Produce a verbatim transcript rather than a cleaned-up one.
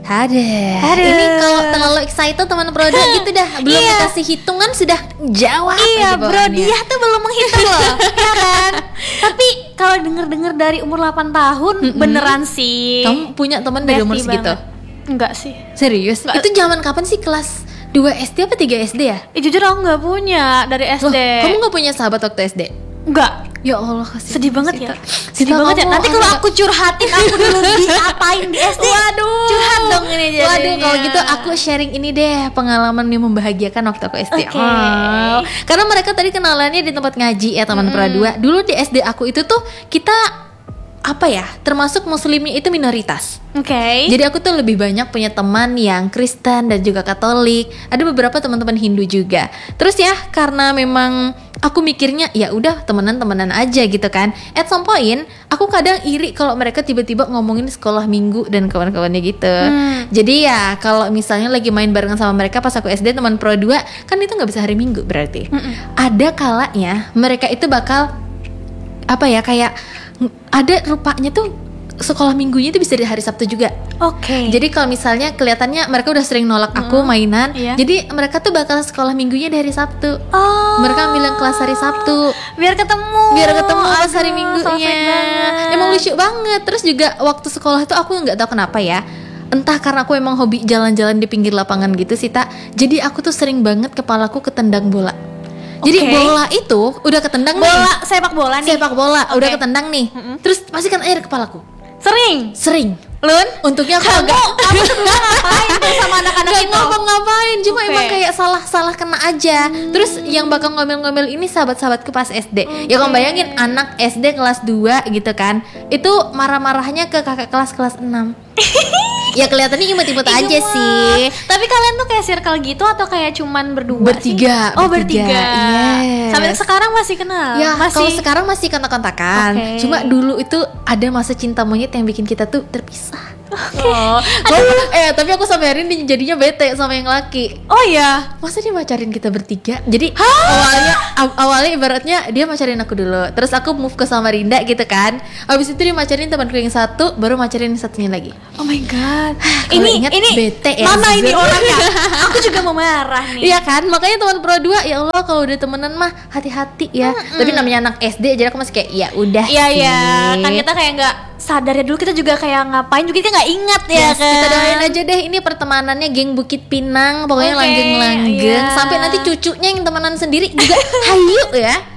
Ada. Ini kalau terlalu excited teman Pro dua gitu dah, belum Iya. dikasih hitungan sudah jawab Iya, aja bro, bawaannya. dia tuh belum menghitung loh, ya kan? Tapi kalau denger-denger dari umur delapan tahun, Mm-mm. beneran sih. Kamu punya teman dari umur Bestie segitu? banget. Enggak sih. Serius? Nggak. Itu zaman kapan sih, kelas dua S D apa tiga S D ya? Eh, jujur aku nggak punya dari S D. Loh, kamu gak punya sahabat waktu S D? Enggak. Ya Allah, kasih Sedih banget ya. Sedih Sita, banget ya. kamu Nanti kalau agak- aku curhatin aku dulu diapain di S D. Waduh. Curhat dong ini jadinya. Waduh, kalau gitu aku sharing ini deh, pengalaman yang membahagiakan waktu aku S D. Oke. Oh. Karena mereka tadi kenalannya di tempat ngaji ya, teman Pra dua. Dulu di S D aku itu tuh kita apa ya? Termasuk muslimnya itu minoritas. Oke. Jadi aku tuh lebih banyak punya teman yang Kristen dan juga Katolik. Ada beberapa teman-teman Hindu juga. Terus ya, karena memang aku mikirnya ya udah temenan-temenan aja gitu kan. At some point aku kadang iri kalau mereka tiba-tiba ngomongin sekolah minggu dan kawan-kawannya gitu. Hmm. Jadi ya kalau misalnya lagi main barengan sama mereka pas aku S D teman Pro dua, kan itu nggak bisa hari Minggu berarti. Mm-mm. Ada kalanya mereka itu bakal apa ya, kayak ada rupanya tuh sekolah minggunya itu bisa di hari Sabtu juga. Oke. Jadi kalau misalnya kelihatannya mereka udah sering nolak aku mainan, iya. jadi mereka tuh bakal sekolah minggunya di hari Sabtu. Oh. Mereka ambil yang kelas hari Sabtu Biar ketemu. biar ketemu pas Aduh, hari so Minggunya. sweet banget. Emang lucu banget. Terus juga waktu sekolah tuh aku nggak tahu kenapa ya. Entah karena aku emang hobi jalan-jalan di pinggir lapangan gitu sih, Tak. Jadi aku tuh sering banget kepalaku ketendang bola. Jadi Oke. bola itu udah ketendang nih. Bola, sepak bola nih. Sepak bola udah Oke. ketendang nih. Terus pasti kan air kepalaku. Sering. Sering. Lun, Untungnya aku kamu, agak kamu sebelumnya ngapain tuh sama anak-anak Gak itu? ngapa-ngapain, cuma Oke. emang kayak salah-salah kena aja. Terus yang bakal ngomel-ngomel ini sahabat-sahabatku pas S D. Ya kamu bayangin anak S D kelas dua gitu kan, itu marah-marahnya ke kakak kelas kelas enam. Ya kelihatannya imut-imut Ih, aja gemes. sih. Tapi kalian tuh kayak circle gitu atau kayak cuman berdua Bertiga, sih? Oh bertiga, bertiga. yes. Sampai sekarang masih kenal? Ya masih. kalau sekarang masih kontak-kontakan. Oke. Cuma dulu itu ada masa cinta monyet yang bikin kita tuh terpisah. Oh. Gua- eh tapi aku sampai hari ini jadinya bete sama yang laki. Oh iya. Masa dia macarin kita bertiga? Jadi awalnya aw- awalnya ibaratnya dia macarin aku dulu. Terus aku move ke Samarinda gitu kan. Habis itu dia macarin temanku yang satu, baru macarin yang satunya lagi. Oh my god. Kalau ini ingat ini bete ya, mana ini jujur. orangnya? Aku juga mau marah nih. Iya kan? Makanya teman Pro dua, ya Allah kalau udah temenan mah hati-hati ya. Tapi namanya anak S D jadi aku masih kayak ya udah Iya sih. iya. Kan kita kayak nggak sadar ya, dulu kita juga kayak ngapain juga kita nggak ingat ya Yes, kan. kita doain aja deh ini pertemanannya geng Bukit Pinang, pokoknya Oke, langgeng-langgeng iya. sampai nanti cucunya yang temenan sendiri juga hayu ya.